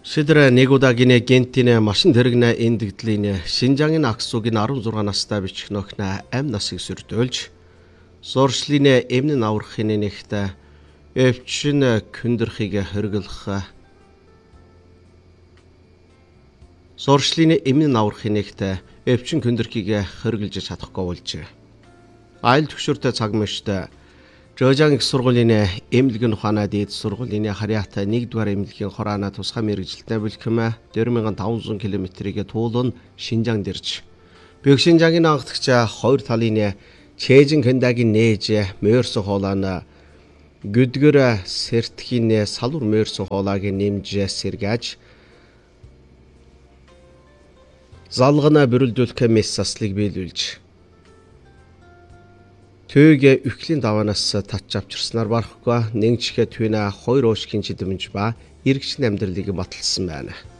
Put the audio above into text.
Шидэрэ нэг удаагийн гентийн машин тэрэгнэ эндэгдлийн Шинжаангийн Аксугийн 16 настай бичих нөхнө амь насыг сүрдүүлж зуршлын эмнэн аврахын нэгтэ өвчин күндэрхийг хөргөлөх зуршлын эмнэн аврахын нэгтэ өвчин күндэрхийг хөргөлж чадахгүй болж айл төвшөртэй цаг мөштэй Жожаан их сургуулийн эмнэлгийн ухаанаа дээд сургуулийн харьяатай 1-р эмнэлгийн хораана тусгай мэрэгжилтний бүлхэм 4500 км-ийг туулан Шинжаанд ирж Бэг Шинжаангийн анхдагч хоёр талын Чэжин Кэндагийн нээж мөөрсөн хоолойн гүдгэр сертхийн салвар мөөрсөн хоолойг нэмж сэргээж залгана бүрэлдүүлэх мессаслыг биелүүлж Төг өвклийн даваанаас татч авчирснаар барахгүй нэгчгээ түүнэ хоёр уушгийн чидэмж ба эргэжлийн амьдралыг баталсан байна.